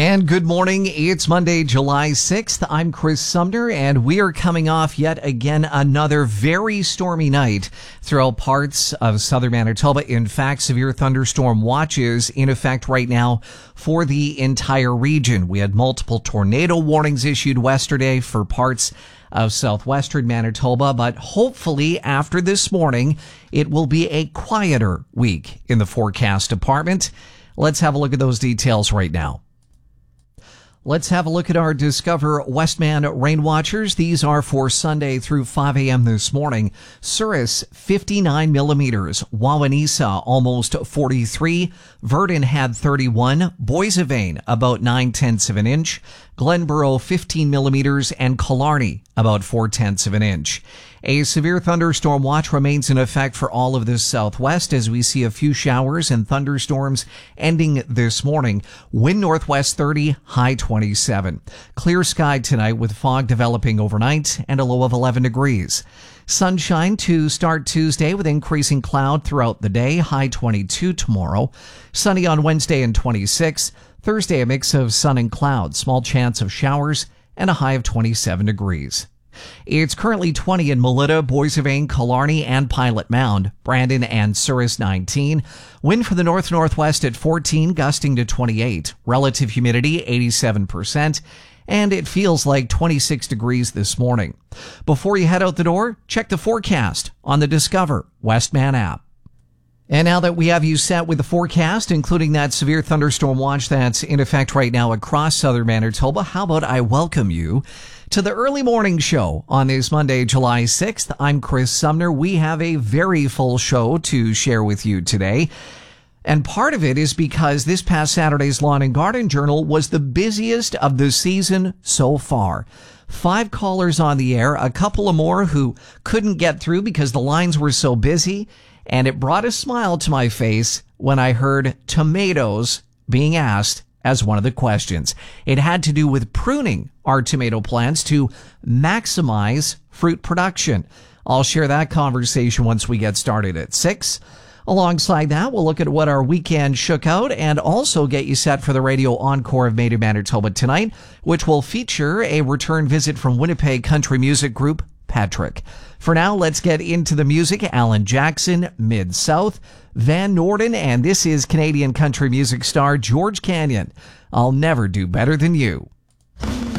And good morning. It's Monday, July 6th. I'm Chris Sumner, and we are coming off yet again another very stormy night throughout parts of southern Manitoba. In fact, severe thunderstorm watches in effect right now for the entire region. We had multiple tornado warnings issued yesterday for parts of southwestern Manitoba, but hopefully after this morning, it will be a quieter week in the forecast department. Let's have a look at those details right now. Let's have a look at our Discover Westman rain watchers. These are for Sunday through 5 a.m. this morning. Souris, 59 millimeters. Wawanesa, almost 43. Verdon had 31. Boissevain, about 9/10 of an inch. Glenborough, 15 millimeters. And Killarney, about 4/10 of an inch. A severe thunderstorm watch remains in effect for all of the southwest as we see a few showers and thunderstorms ending this morning. Wind northwest 30, high 27. Clear sky tonight with fog developing overnight and a low of 11 degrees. Sunshine to start Tuesday with increasing cloud throughout the day, high 22 tomorrow. Sunny on Wednesday and 26. Thursday a mix of sun and cloud, small chance of showers and a high of 27 degrees. It's currently 20 in Melita, Boissevain, Killarney, and Pilot Mound. Brandon and Souris 19. Wind from the north-northwest at 14, gusting to 28. Relative humidity 87%. And it feels like 26 degrees this morning. Before you head out the door, check the forecast on the Discover Westman app. And now that we have you set with the forecast, including that severe thunderstorm watch that's in effect right now across southern Manitoba, how about I welcome you to the early morning show on this Monday, July 6th. I'm Chris Sumner. We have a very full show to share with you today. And part of it is because this past Saturday's Lawn and Garden Journal was the busiest of the season so far. 5 callers on the air, a couple of more who couldn't get through because the lines were so busy. And it brought a smile to my face when I heard tomatoes being asked as one of the questions. It had to do with pruning our tomato plants to maximize fruit production. I'll share that conversation once we get started at 6. Alongside that, we'll look at what our weekend shook out and also get you set for the radio encore of Made in Manitoba tonight, which will feature a return visit from Winnipeg country music group Patrick. For now, let's get into the music. Alan Jackson, Mid-South, Van Norden, and this is Canadian country music star George Canyon. I'll never do better than you.